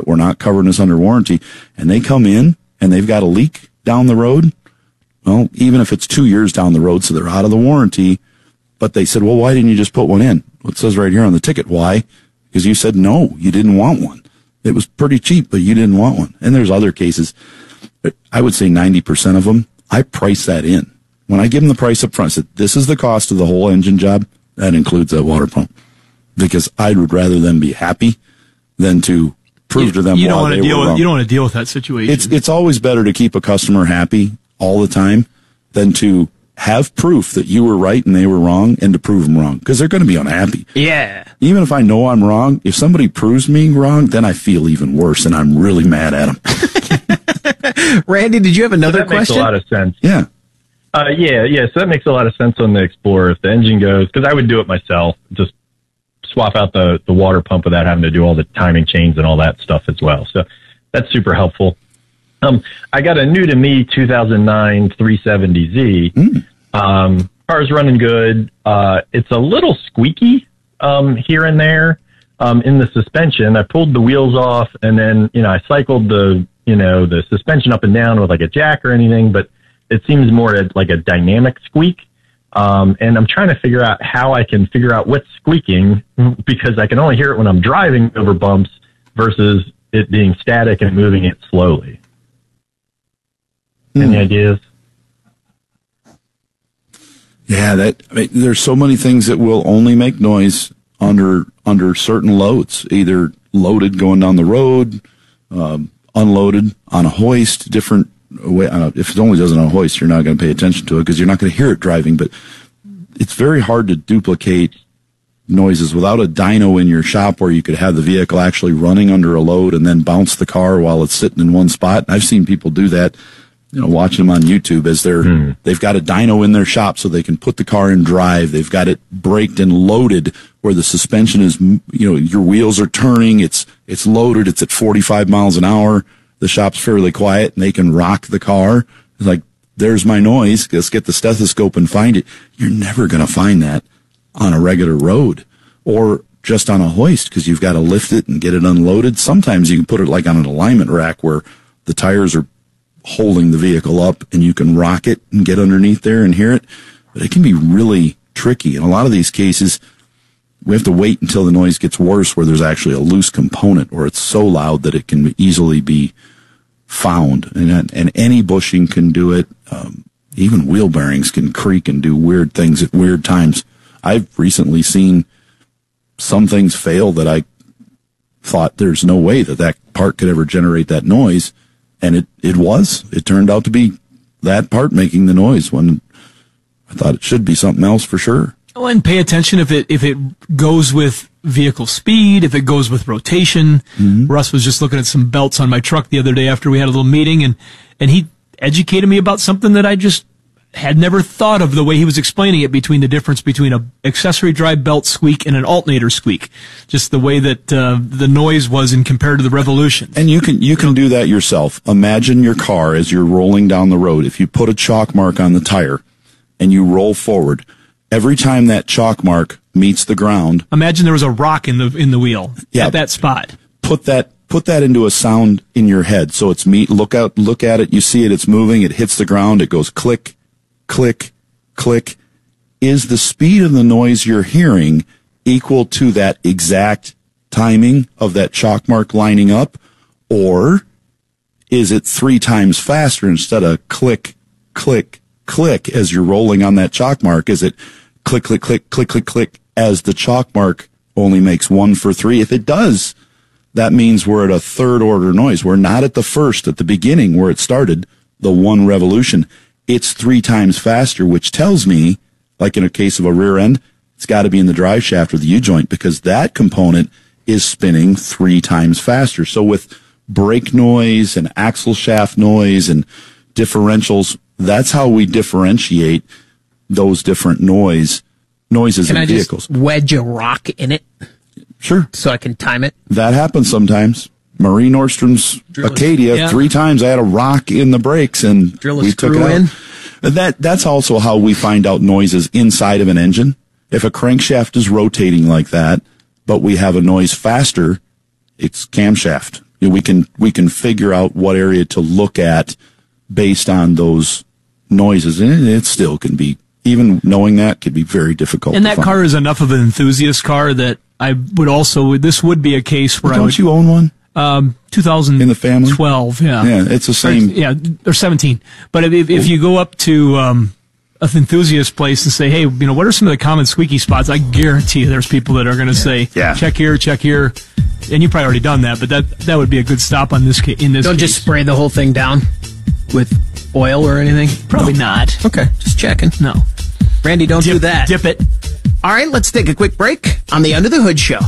we're not covering this under warranty, and they come in and they've got a leak down the road, well, even if it's 2 years down the road, so they're out of the warranty, but they said, well, why didn't you just put one in? Well, it says right here on the ticket, why? Because you said no, you didn't want one. It was pretty cheap, but you didn't want one. And there's other cases. I would say 90% of them, I price that in. When I give them the price up front, I said, this is the cost of the whole engine job. That includes that water pump. Because I would rather them be happy than to prove to them why they were wrong. You don't want to deal with that situation. It's always better to keep a customer happy all the time than to have proof that you were right and they were wrong and to prove them wrong. Because they're going to be unhappy. Yeah. Even if I know I'm wrong, if somebody proves me wrong, then I feel even worse and I'm really mad at them. Randy, did you have another question? That makes a lot of sense. Yeah. Yeah. So that makes a lot of sense on the Explorer. If the engine goes, because I would do it myself, just swap out the water pump without having to do all the timing chains and all that stuff as well. So that's super helpful. I got a new to me 2009 370Z. Car's running good. It's a little squeaky here and there in the suspension. I pulled the wheels off and then, I cycled the suspension up and down with like a jack or anything, but it seems more like a dynamic squeak. And I'm trying to figure out how I can figure out what's squeaking because I can only hear it when I'm driving over bumps versus it being static and moving it slowly. Any ideas? Yeah, there's so many things that will only make noise under certain loads, either loaded going down the road, unloaded on a hoist, different way. If it only does it on a hoist, you're not going to pay attention to it because you're not going to hear it driving. But it's very hard to duplicate noises without a dyno in your shop where you could have the vehicle actually running under a load and then bounce the car while it's sitting in one spot. I've seen people do that. Watching them on YouTube as they've got a dyno in their shop so they can put the car in drive. They've got it braked and loaded where the suspension is, your wheels are turning. It's loaded. It's at 45 miles an hour. The shop's fairly quiet and they can rock the car. It's like, there's my noise. Let's get the stethoscope and find it. You're never going to find that on a regular road or just on a hoist because you've got to lift it and get it unloaded. Sometimes you can put it like on an alignment rack where the tires are holding the vehicle up and you can rock it and get underneath there and hear it. But it can be really tricky. In a lot of these cases, we have to wait until the noise gets worse where there's actually a loose component or it's so loud that it can easily be found. And any bushing can do it. Even wheel bearings can creak and do weird things at weird times. I've recently seen some things fail that I thought there's no way that part could ever generate that noise. And it turned out to be that part making the noise when I thought it should be something else for sure. Oh, and pay attention if it goes with vehicle speed, if it goes with rotation. Mm-hmm. Russ was just looking at some belts on my truck the other day after we had a little meeting and he educated me about something that I just had never thought of the way he was explaining it between the difference between a accessory drive belt squeak and an alternator squeak. Just the way that the noise was in compared to the revolution. And you can do that yourself. Imagine your car as you're rolling down the road. If you put a chalk mark on the tire and you roll forward, every time that chalk mark meets the ground. Imagine there was a rock in the wheel at that spot. Put that into a sound in your head. So it's look at it, you see it, it's moving, it hits the ground, it goes click, click, click. Is the speed of the noise you're hearing equal to that exact timing of that chalk mark lining up? Or is it 3 times faster instead of click, click, click as you're rolling on that chalk mark? Is it click, click, click, click, click, click as the chalk mark only makes 1 for 3? If it does, that means we're at a third order noise. We're not at the first, at the beginning where it started, the 1 revolution. It's 3 times faster, which tells me, like in a case of a rear end, it's got to be in the drive shaft or the U-joint because that component is spinning 3 times faster. So with brake noise and axle shaft noise and differentials, that's how we differentiate those different noises in vehicles. Can I just wedge a rock in it? Sure. So I can time it? That happens sometimes. Marie Nordstrom's Acadia, 3 times I had a rock in the brakes and we took it out. That's also how we find out noises inside of an engine. If a crankshaft is rotating like that, but we have a noise faster, it's camshaft. we can figure out what area to look at based on those noises, and it still can be, even knowing that could be very difficult. And to that find. car is enough of an enthusiast car that I would also, this would be a case where Don't you own one? 2012, in the family? Yeah. Yeah, it's the same. Or 17. But if you go up to an enthusiast place and say, hey, what are some of the common squeaky spots? I guarantee you there's people that are going to say, check here. And you've probably already done that, but that would be a good stop on this in this Don't case. just spray the whole thing down with oil or anything? Probably not. Okay, just checking. No. Randy, don't do that. Dip it. All right, let's take a quick break on the Under the Hood Show.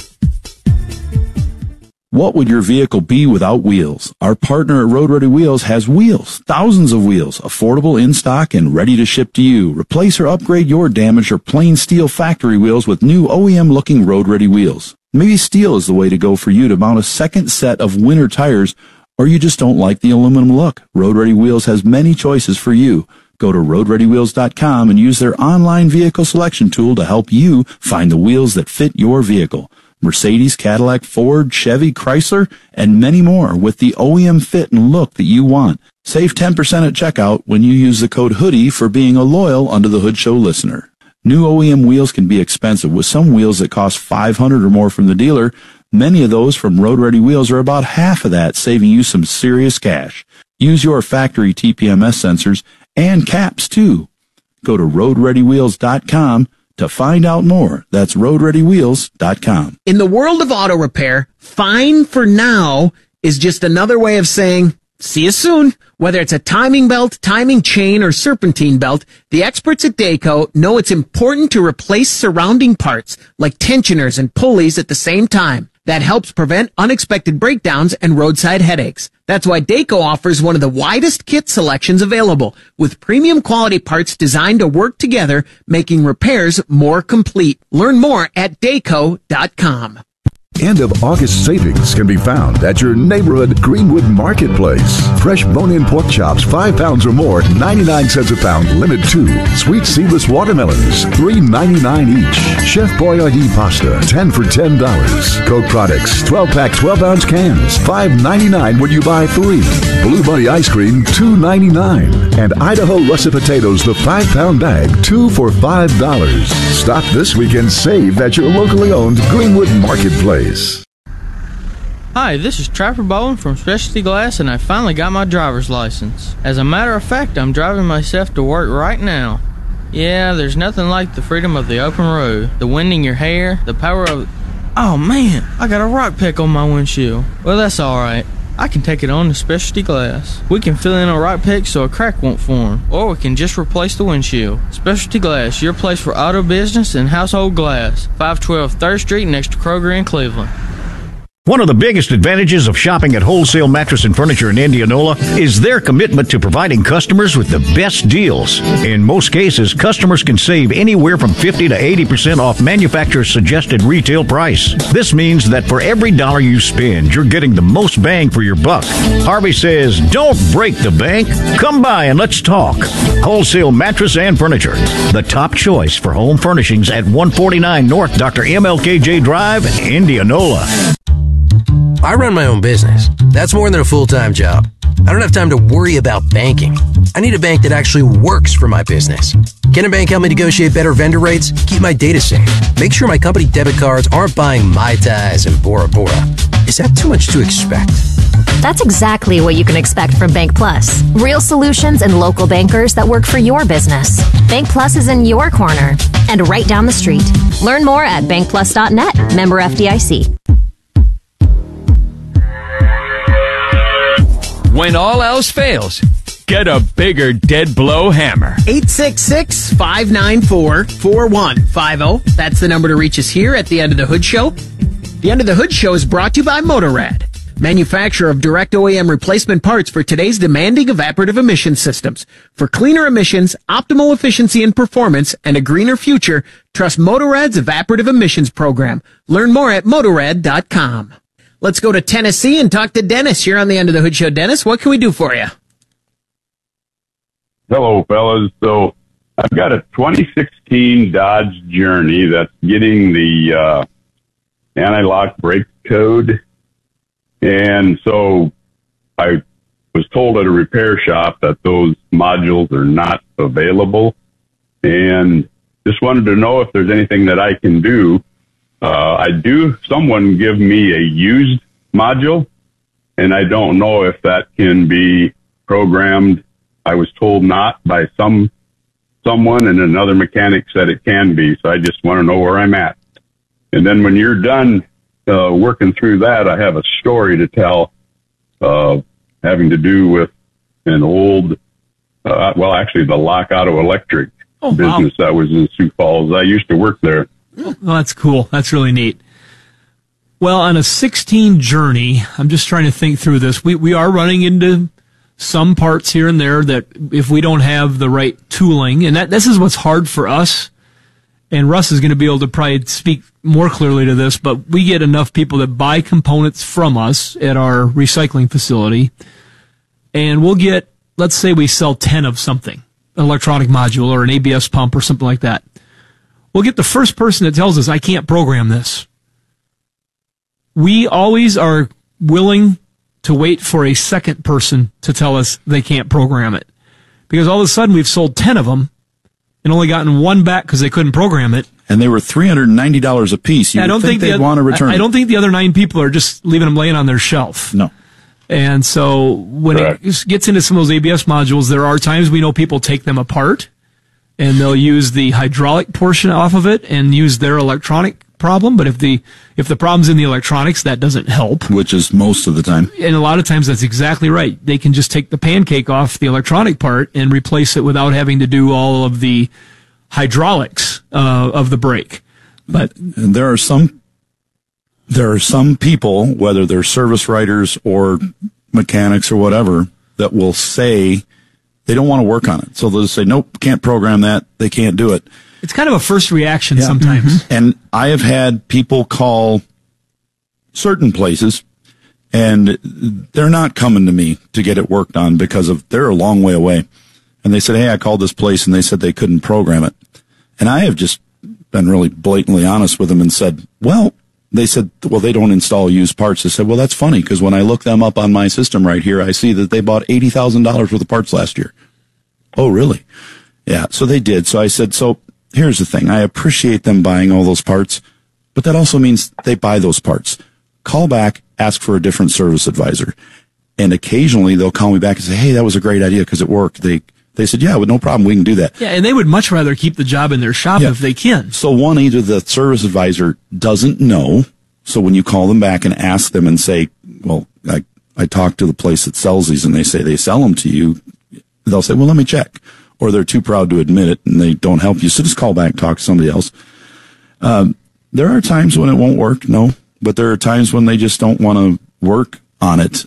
What would your vehicle be without wheels? Our partner at Road Ready Wheels has wheels, thousands of wheels, affordable in stock and ready to ship to you. Replace or upgrade your damaged or plain steel factory wheels with new OEM-looking Road Ready wheels. Maybe steel is the way to go for you to mount a second set of winter tires, or you just don't like the aluminum look. Road Ready Wheels has many choices for you. Go to roadreadywheels.com and use their online vehicle selection tool to help you find the wheels that fit your vehicle. Mercedes, Cadillac, Ford, Chevy, Chrysler, and many more with the OEM fit and look that you want. Save 10% at checkout when you use the code HOODIE for being a loyal Under the Hood Show listener. New OEM wheels can be expensive, with some wheels that cost $500 or more from the dealer. Many of those from Road Ready Wheels are about half of that, saving you some serious cash. Use your factory TPMS sensors and caps too. Go to roadreadywheels.com to find out more. That's roadreadywheels.com. In the world of auto repair, fine for now is just another way of saying, see you soon. Whether it's a timing belt, timing chain, or serpentine belt, the experts at Dayco know it's important to replace surrounding parts like tensioners and pulleys at the same time. That helps prevent unexpected breakdowns and roadside headaches. That's why Dayco offers one of the widest kit selections available, with premium quality parts designed to work together, making repairs more complete. Learn more at Dayco.com. End of August savings can be found at your neighborhood Greenwood Marketplace. Fresh bone-in pork chops, 5 pounds or more, 99 cents a pound, limit 2. Sweet seedless watermelons, $3.99 each. Chef Boyardee pasta, 10 for $10. Coke products, 12-pack, 12-ounce cans, $5.99 when you buy 3. Blue Bunny ice cream, $2.99. And Idaho russet potatoes, the 5-pound bag, 2 for $5. Stop this week and save at your locally owned Greenwood Marketplace. Hi, this is Trapper Bowen from Specialty Glass, and I finally got my driver's license. As a matter of fact, I'm driving myself to work right now. Yeah, there's nothing like the freedom of the open road, the wind in your hair, the power of... Oh man, I got a rock peck on my windshield. Well, that's alright. I can take it on to Specialty Glass. We can fill in a rock peck so a crack won't form, or we can just replace the windshield. Specialty Glass, your place for auto business and household glass. 512 3rd Street next to Kroger in Cleveland. One of the biggest advantages of shopping at Wholesale Mattress and Furniture in Indianola is their commitment to providing customers with the best deals. In most cases, customers can save anywhere from 50 to 80% off manufacturer's suggested retail price. This means that for every dollar you spend, you're getting the most bang for your buck. Harvey says, don't break the bank. Come by and let's talk. Wholesale Mattress and Furniture, the top choice for home furnishings at 149 North Dr. MLKJ Drive, Indianola. I run my own business. That's more than a full-time job. I don't have time to worry about banking. I need a bank that actually works for my business. Can a bank help me negotiate better vendor rates? Keep my data safe. Make sure my company debit cards aren't buying Mai Tais and Bora Bora. Is that too much to expect? That's exactly what you can expect from Bank Plus. Real solutions and local bankers that work for your business. Bank Plus is in your corner and right down the street. Learn more at bankplus.net. Member FDIC. When all else fails, get a bigger dead blow hammer. 866-594-4150. That's the number to reach us here at the End of the Hood Show. The End of the Hood Show is brought to you by Motorrad, manufacturer of direct OEM replacement parts for today's demanding evaporative emission systems. For cleaner emissions, optimal efficiency and performance, and a greener future, trust Motorrad's evaporative emissions program. Learn more at motorrad.com. Let's go to Tennessee and talk to Dennis here on the End of the Hood Show. Dennis, what can we do for you? Hello, fellas. So I've got a 2016 Dodge Journey that's getting the anti-lock brake code. And so I was told at a repair shop that those modules are not available, and just wanted to know if there's anything that I can do. Someone give me a used module, and I don't know if that can be programmed. I was told not by someone, and another mechanic said it can be. So I just want to know where I'm at. And then when you're done working through that, I have a story to tell, having to do with an old, actually the Lock Auto Electric business that was in Sioux Falls. I used to work there. Well, that's cool. That's really neat. Well, on a 16 journey, I'm just trying to think through this. We are running into some parts here and there that if we don't have the right tooling, and this is what's hard for us, and Russ is going to be able to probably speak more clearly to this, but we get enough people that buy components from us at our recycling facility, and we'll get, let's say we sell 10 of something, an electronic module or an ABS pump or something like that. We'll get the first person that tells us, I can't program this. We always are willing to wait for a second person to tell us they can't program it. Because all of a sudden we've sold 10 of them and only gotten one back because they couldn't program it. And they were $390 a piece. You would think they'd want to return I don't think the other 9 people are just leaving them laying on their shelf. No. And so when it gets into some of those ABS modules, there are times we know people take them apart and they'll use the hydraulic portion off of it and use their electronic problem. But if the problem's in the electronics, that doesn't help. Which is most of the time. And a lot of times that's exactly right. They can just take the pancake off the electronic part and replace it without having to do all of the hydraulics of the brake. But there are some people, whether they're service writers or mechanics or whatever, that will say they don't want to work on it. So they'll say, nope, can't program that. They can't do it. It's kind of a first reaction sometimes. Mm-hmm. And I have had people call certain places and they're not coming to me to get it worked on because they're a long way away. And they said, hey, I called this place and they said they couldn't program it. And I have just been really blatantly honest with them and said, they said, they don't install used parts. I said, well, that's funny because when I look them up on my system right here, I see that they bought $80,000 worth of parts last year. Oh, really? Yeah. So they did. So I said, so here's the thing. I appreciate them buying all those parts, but that also means they buy those parts. Call back, ask for a different service advisor. And occasionally they'll call me back and say, hey, that was a great idea because it worked. They said, yeah, well, no problem. We can do that. Yeah, and they would much rather keep the job in their shop if they can. So either the service advisor doesn't know. So when you call them back and ask them and say, well, I talked to the place that sells these and they say they sell them to you, they'll say, well, let me check. Or they're too proud to admit it and they don't help you. So just call back and talk to somebody else. There are times when it won't work, no, but there are times when they just don't want to work on it.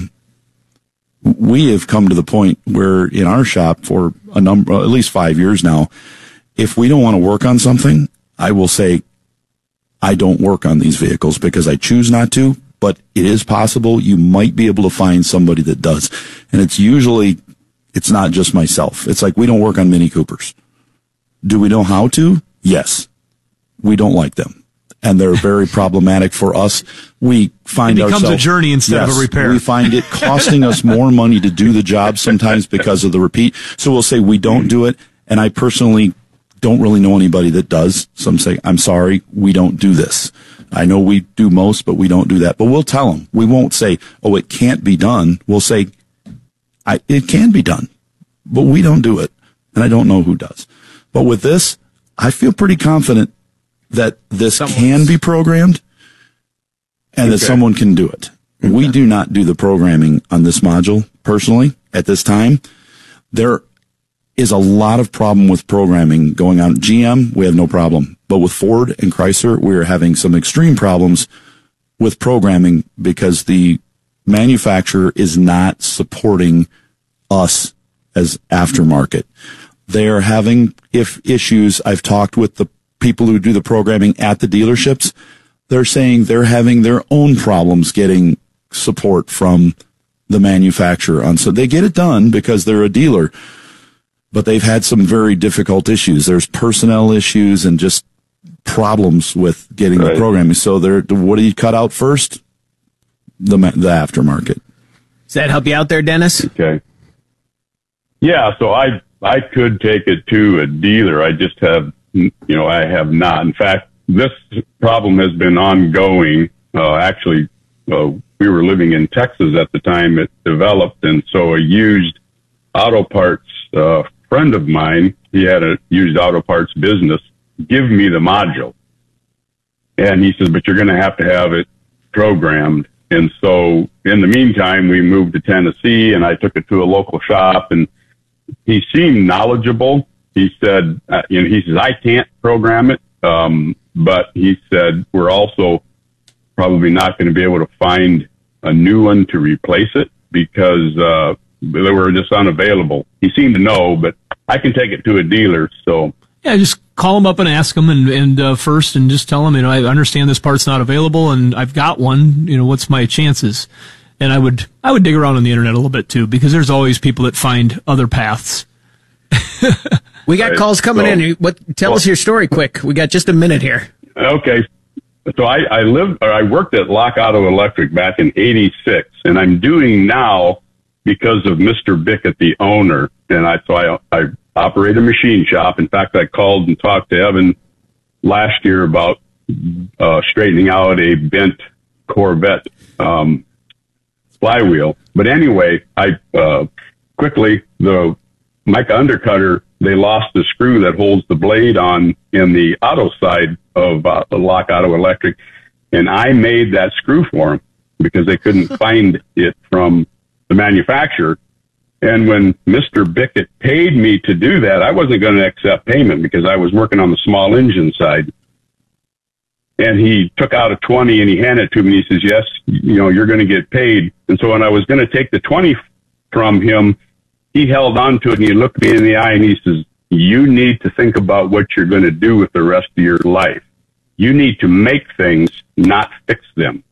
We have come to the point where in our shop for at least 5 years now, if we don't want to work on something, I will say, I don't work on these vehicles because I choose not to, but it is possible you might be able to find somebody that does. And it's not just myself. It's like we don't work on Mini Coopers. Do we know how to? Yes. We don't like them. And they're very problematic for us. We find it becomes a journey instead of a repair. We find it costing us more money to do the job sometimes because of the repeat. So we'll say we don't do it. And I personally don't really know anybody that does. Some say, I'm sorry, we don't do this. I know we do most, but we don't do that. But we'll tell them. We won't say, oh, it can't be done. We'll say, it can be done, but we don't do it. And I don't know who does. But with this, I feel pretty confident that this can be programmed and that someone can do it. Okay. We do not do the programming on this module personally at this time. There is a lot of problem with programming going on. GM, we have no problem. But with Ford and Chrysler, we are having some extreme problems with programming because the manufacturer is not supporting us as aftermarket. They are having issues. I've talked with the people who do the programming at the dealerships. They're saying they're having their own problems getting support from the manufacturer. So they get it done because they're a dealer, but they've had some very difficult issues. There's personnel issues and just problems with getting the programming. So what do you cut out first? the aftermarket. Does that help you out there, Dennis? Okay. Yeah, so I could take it to a dealer. I just have, I have not. In fact, this problem has been ongoing. Actually, we were living in Texas at the time it developed, and so a used auto parts friend of mine, he had a used auto parts business, give me the module. And he says, but you're going to have it programmed. And so in the meantime, we moved to Tennessee, and I took it to a local shop, and he seemed knowledgeable. He said, he says, I can't program it. But he said, we're also probably not going to be able to find a new one to replace it because, they were just unavailable. He seemed to know, but I can take it to a dealer. So yeah, just call them up and ask them and first and just tell them, I understand this part's not available and I've got one, what's my chances? And I would dig around on the internet a little bit too, because there's always people that find other paths. We got calls coming in. Tell us your story quick. We got just a minute here. Okay. So I worked at Lock Auto Electric back in '86, and I'm doing now because of Mr. Bickett, the owner. And I operate a machine shop. In fact, I called and talked to Evan last year about straightening out a bent Corvette flywheel. But anyway, quickly, the Mica undercutter, they lost the screw that holds the blade on in the auto side of the Lock Auto Electric. And I made that screw for them because they couldn't find it from the manufacturer. And when Mr. Bickett paid me to do that, I wasn't going to accept payment because I was working on the small engine side. And he took out a 20 and he handed it to me. He says, yes, you're going to get paid. And so when I was going to take the 20 from him, he held on to it and he looked me in the eye and he says, you need to think about what you're going to do with the rest of your life. You need to make things, not fix them.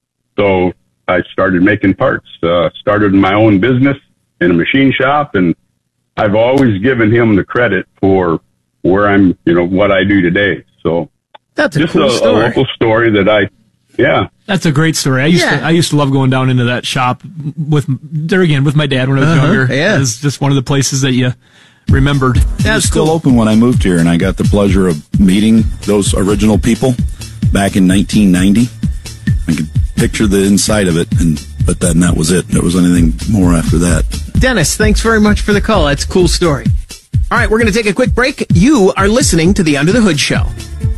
So I started making parts, started my own business in a machine shop, and I've always given him the credit for where I'm, what I do today. So that's a just cool story. A local story that That's a great story. I used to love going down into that shop with my dad when I was younger. Yeah. It was just one of the places that you remembered. It was still open when I moved here, and I got the pleasure of meeting those original people back in 1990. I could picture the inside of it, but then that was it. There was anything more after that. Dennis, thanks very much for the call. That's a cool story. All right, we're going to take a quick break. You are listening to the Under the Hood Show.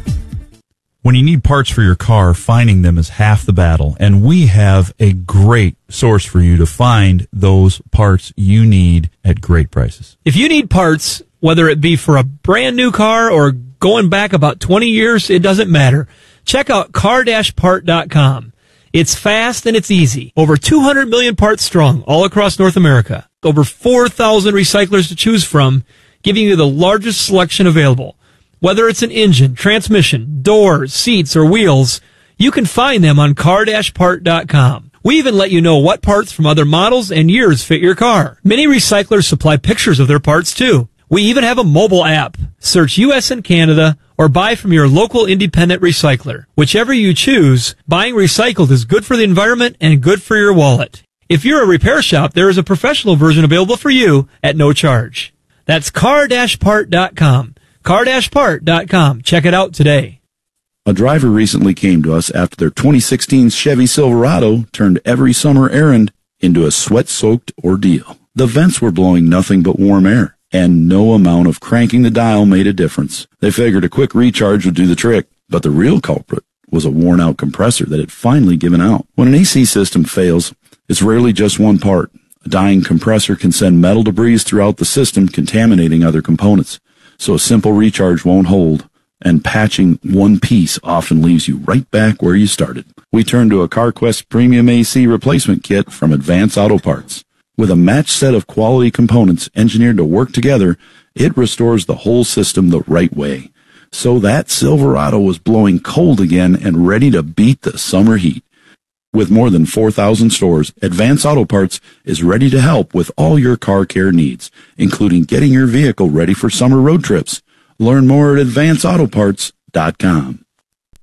When you need parts for your car, finding them is half the battle, and we have a great source for you to find those parts you need at great prices. If you need parts, whether it be for a brand new car or going back about 20 years, it doesn't matter. Check out car-part.com. It's fast and it's easy. Over 200 million parts strong all across North America. Over 4,000 recyclers to choose from, giving you the largest selection available. Whether it's an engine, transmission, doors, seats, or wheels, you can find them on car-part.com. We even let you know what parts from other models and years fit your car. Many recyclers supply pictures of their parts too. We even have a mobile app. Search U.S. and Canada or buy from your local independent recycler. Whichever you choose, buying recycled is good for the environment and good for your wallet. If you're a repair shop, there is a professional version available for you at no charge. That's car-part.com. car-part.com. Check it out today. A driver recently came to us after their 2016 Chevy Silverado turned every summer errand into a sweat-soaked ordeal. The vents were blowing nothing but warm air, and no amount of cranking the dial made a difference. They figured a quick recharge would do the trick, but the real culprit was a worn-out compressor that had finally given out. When an AC system fails, it's rarely just one part. A dying compressor can send metal debris throughout the system, contaminating other components. So a simple recharge won't hold, and patching one piece often leaves you right back where you started. We turned to a CarQuest Premium AC replacement kit from Advance Auto Parts. With a matched set of quality components engineered to work together, it restores the whole system the right way. So that Silverado was blowing cold again and ready to beat the summer heat. With more than 4,000 stores, Advance Auto Parts is ready to help with all your car care needs, including getting your vehicle ready for summer road trips. Learn more at AdvanceAutoParts.com.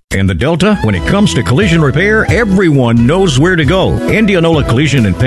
In the Delta, when it comes to collision repair, everyone knows where to go. Indianola Collision and Paint